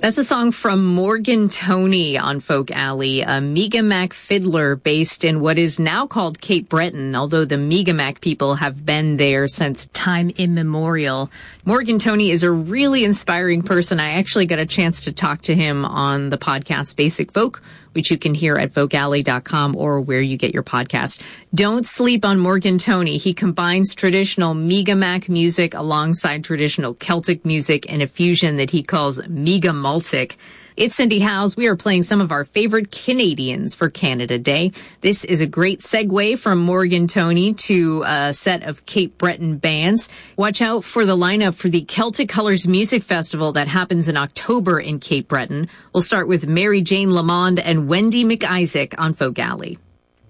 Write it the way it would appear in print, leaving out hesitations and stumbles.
That's a song from Morgan Tony on Folk Alley, a Mi'kmaq fiddler based in what is now called Cape Breton, although the Mi'kmaq people have been there since time immemorial. Morgan Tony is a really inspiring person. I actually got a chance to talk to him on the podcast Basic Folk, which you can hear at folkalley.com or where you get your podcast. Don't sleep on Morgan Tony. He combines traditional Mi'kmaq music alongside traditional Celtic music in a fusion that he calls Mi'kmaltic. It's Cindy Howes. We are playing some of our favorite Canadians for Canada Day. This is a great segue from Morgan Tony to a set of Cape Breton bands. Watch out for the lineup for the Celtic Colors Music Festival that happens in October in Cape Breton. We'll start with Mary Jane Lamond and Wendy McIsaac on Folk Alley.